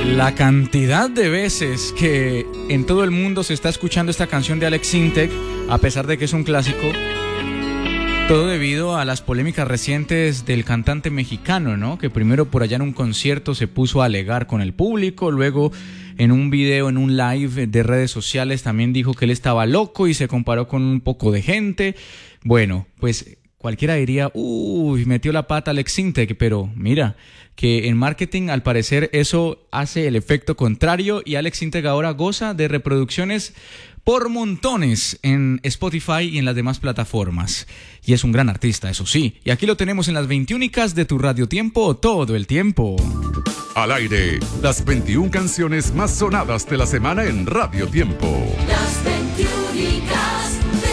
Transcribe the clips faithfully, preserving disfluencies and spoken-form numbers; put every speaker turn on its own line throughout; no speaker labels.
La cantidad de veces que en todo el mundo se está escuchando esta canción de Alex Sintek, a pesar de que es un clásico, todo debido a las polémicas recientes del cantante mexicano, ¿no? Que primero por allá en un concierto se puso a alegar con el público, luego en un video, en un live de redes sociales también dijo que él estaba loco y se comparó con un poco de gente. Bueno, pues cualquiera diría, uy, metió la pata Alex Sintek, pero mira, que en marketing al parecer eso hace el efecto contrario y Alex Sintek ahora goza de reproducciones por montones en Spotify y en las demás plataformas. Y es un gran artista, eso sí. Y aquí lo tenemos en las veintiúnicas de tu Radio Tiempo todo el tiempo.
Al aire, las veintiuna canciones más sonadas de la semana en Radio Tiempo.
Las veintiúnicas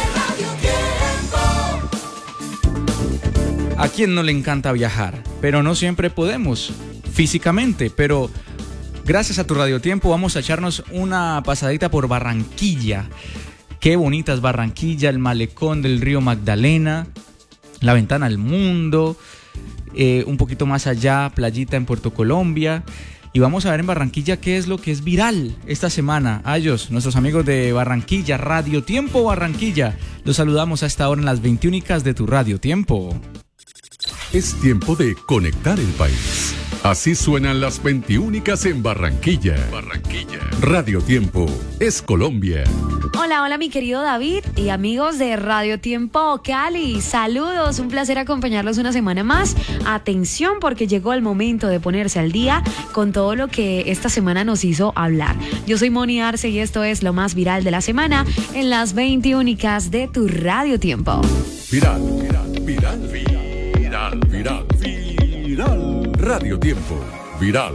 de Radio Tiempo.
¿A quién no le encanta viajar? Pero no siempre podemos, físicamente, pero gracias a tu Radio Tiempo vamos a echarnos una pasadita por Barranquilla. Qué bonita es Barranquilla, el malecón del río Magdalena, la ventana al mundo, eh, un poquito más allá, playita en Puerto Colombia. Y vamos a ver en Barranquilla qué es lo que es viral esta semana. A ellos, nuestros amigos de Barranquilla, Radio Tiempo Barranquilla. Los saludamos a esta hora en las veintiúnicas de tu Radio Tiempo.
Es tiempo de conectar el país. Así suenan las veintiúnicas en Barranquilla. Barranquilla. Radio Tiempo es Colombia.
Hola, hola mi querido David y amigos de Radio Tiempo Cali. Saludos, un placer acompañarlos una semana más. Atención porque llegó el momento de ponerse al día con todo lo que esta semana nos hizo hablar. Yo soy Moni Arce y esto es lo más viral de la semana en las veintiúnicas de tu Radio Tiempo.
Viral, viral, viral, viral, viral, viral. Radio Tiempo, viral.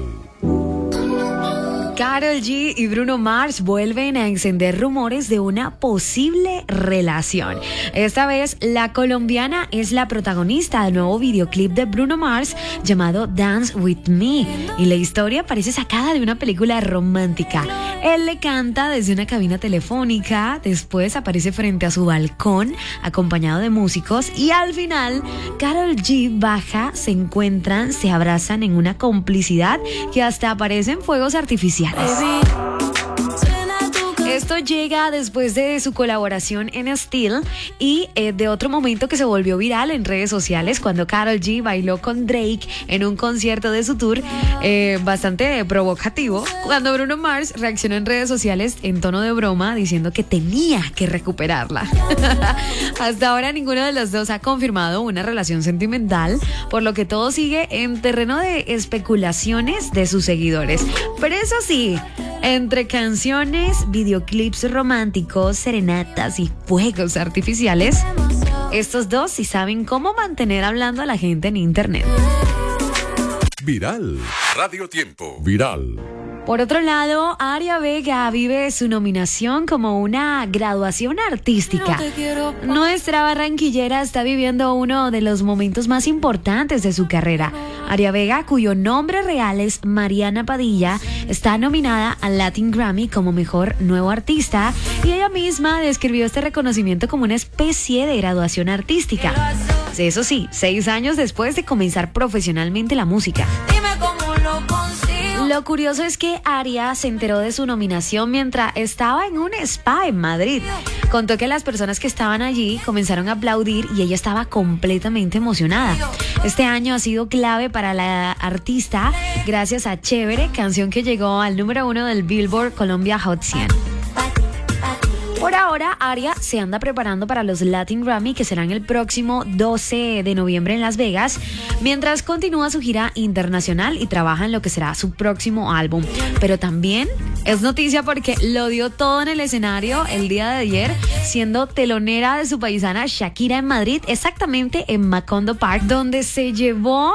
Karol G y Bruno Mars vuelven a encender rumores de una posible relación. Esta vez, la colombiana es la protagonista del nuevo videoclip de Bruno Mars llamado Dance With Me. Y la historia parece sacada de una película romántica. Él le canta desde una cabina telefónica, después aparece frente a su balcón acompañado de músicos y al final, Karol G baja, se encuentran, se abrazan en una complicidad que hasta aparecen fuegos artificiales. Esto llega después de su colaboración en Still y eh, de otro momento que se volvió viral en redes sociales cuando Karol G bailó con Drake en un concierto de su tour, eh, bastante provocativo, cuando Bruno Mars reaccionó en redes sociales en tono de broma diciendo que tenía que recuperarla. Hasta ahora ninguno de los dos ha confirmado una relación sentimental, por lo que todo sigue en terreno de especulaciones de sus seguidores. Pero eso sí, entre canciones, videoclips románticos, serenatas y fuegos artificiales, estos dos sí saben cómo mantener hablando a la gente en internet.
Viral. Radio Tiempo. Viral.
Por otro lado, Aria Vega vive su nominación como una graduación artística. Nuestra barranquillera está viviendo uno de los momentos más importantes de su carrera. Aria Vega, cuyo nombre real es Mariana Padilla, está nominada al Latin Grammy como Mejor Nuevo Artista y ella misma describió este reconocimiento como una especie de graduación artística. Eso sí, seis años después de comenzar profesionalmente la música.
Dime cómo lo consigo.
Lo curioso es que Aria se enteró de su nominación mientras estaba en un spa en Madrid. Contó que las personas que estaban allí comenzaron a aplaudir y ella estaba completamente emocionada. Este año ha sido clave para la artista gracias a Chévere, canción que llegó al número uno del Billboard Colombia Hot cien. Por ahora, Aria se anda preparando para los Latin Grammy que serán el próximo doce de noviembre en Las Vegas, mientras continúa su gira internacional y trabaja en lo que será su próximo álbum. Pero también es noticia porque lo dio todo en el escenario el día de ayer, siendo telonera de su paisana Shakira en Madrid, exactamente en Macondo Park, donde se llevó